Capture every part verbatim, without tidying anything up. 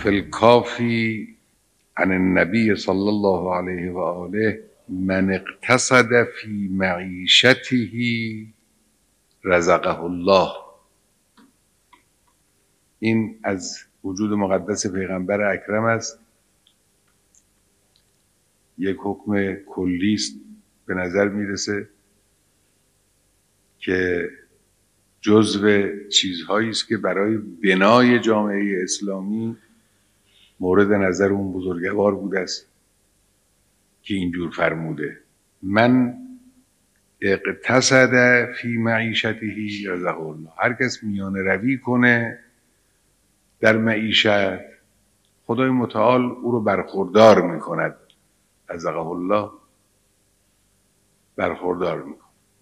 فی الکافی عن النبی صلی الله علیه و آله من اقتصد فی معیشته رزقه الله. این از وجود مقدس پیغمبر اکرم است. یک حکم کلی است به نظر میرسه که جزو چیزهایی است که برای بنای جامعه اسلامی مورد نظر اون بزرگوار بوده است که اینجور فرموده من اقتصد فی معیشته رزقه الله. هر کس میانه روی کنه در معیشت، خدای متعال او رو برخوردار میکند. رزقه الله، برخوردار میکند.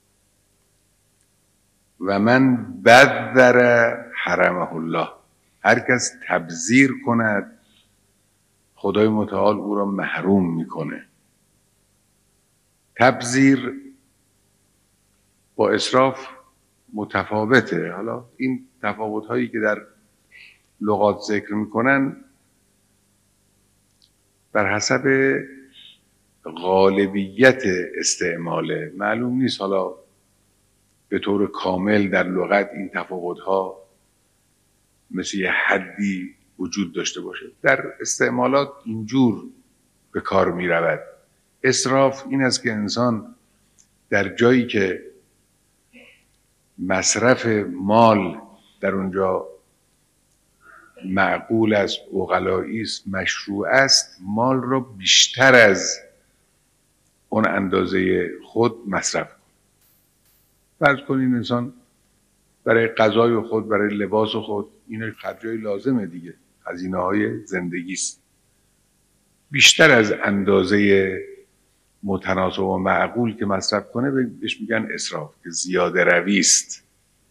و من بدر حرمه الله. هر کس تبذیر کند خدای متعال او را محروم میکنه. تبذیر با اسراف متفاوته. حالا این تفاوت هایی که در لغات ذکر میکنن بر حسب غالبیت استعماله. معلوم نیست حالا به طور کامل در لغت این تفاوت ها مثل یه حدی وجود داشته باشه. در استعمالات اینجور به کار می رود. اسراف این است که انسان در جایی که مصرف مال در اونجا معقول است، عقلایی است، مشروع است، مال را بیشتر از اون اندازه خود مصرف کن. فرض کنین انسان برای غذای خود، برای لباس خود، این خرجای لازمه دیگه، هزینه های زندگی است، بیشتر از اندازه متناسب و معقول که مصرف کنه بهش میگن اسراف، که زیاده روی است.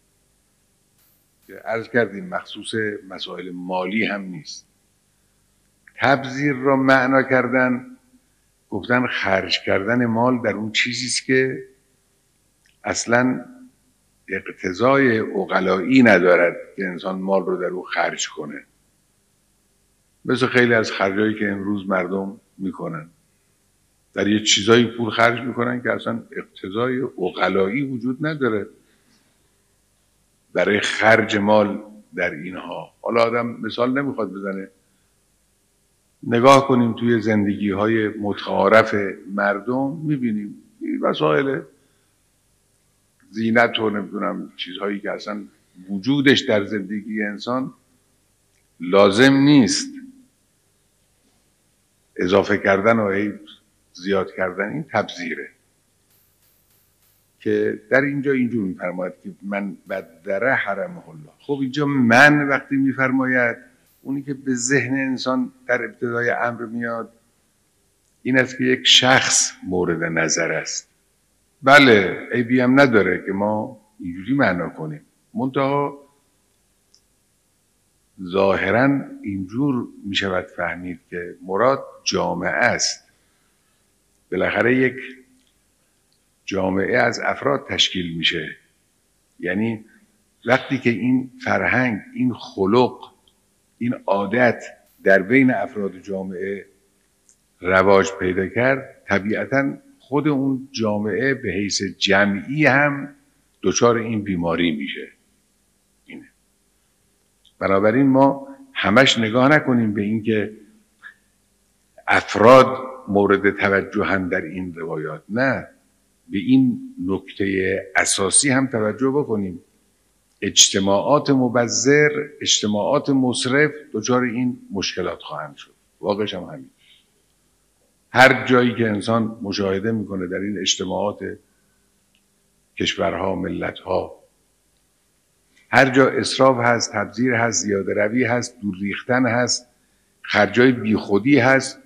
که عرض کردیم مخصوص مسائل مالی هم نیست. تبذیر را معنا کردن، گفتن خرج کردن مال در اون چیزی است که اصلا اقتضای عقلایی ندارد که انسان مال رو در او خرج کنه. مثل خیلی از خرجایی که امروز مردم میکنن، در یه چیزایی پول خرج میکنن که اصلا اقتضای عقلایی وجود نداره برای خرج مال در اینها. حالا آدم مثال نمیخواد بزنه، نگاه کنیم توی زندگی های متعارف مردم میبینیم وسایل زینت و نمیدونم چیزهایی که اصلا وجودش در زندگی انسان لازم نیست، اضافه کردن و زیاد کردن این تبذیره. که در اینجا اینجور میفرماید که من بدر حرمه الله. خب اینجا من وقتی میفرماید، اونی که به ذهن انسان در ابتدای امر میاد این است که یک شخص مورد نظر است. بله عیبی هم نداره که ما اینجوری معنا کنیم، منتها ظاهراً اینجور میشود فهمید که مراد جامعه است. بالاخره یک جامعه از افراد تشکیل میشه. یعنی وقتی که این فرهنگ، این خلق، این عادت در بین افراد جامعه رواج پیدا کرد، طبیعتاً خود اون جامعه به حیث جمعی هم دچار این بیماری میشه. اینه. بنابراین ما همش نگاه نکنیم به این که افراد مورد توجهن در این روایات، نه، به این نکته اساسی هم توجه بکنیم. اجتماعات مبذر، اجتماعات مصرف دچار این مشکلات خواهند شد. واقعش هم همین. هر جایی که انسان مشاهده میکنه در این اجتماعات کشورها، ملتها، هر جا اسراف هست، تبذیر هست، زیاده روی هست، دور ریختن هست، خرجای بیخودی هست،